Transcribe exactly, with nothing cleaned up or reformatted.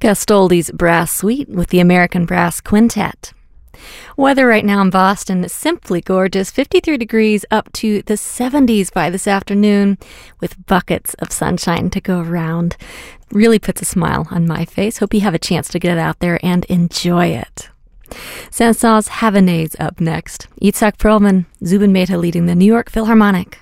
Gastoldi's Brass Suite with the American Brass Quintet. Weather right now in Boston is simply gorgeous. fifty-three degrees up to the seventies by this afternoon with buckets of sunshine to go around. Really puts a smile on my face. Hope you have a chance to get out there and enjoy it. Saint-Saëns Havanaise up next. Itzhak Perlman, Zubin Mehta leading the New York Philharmonic.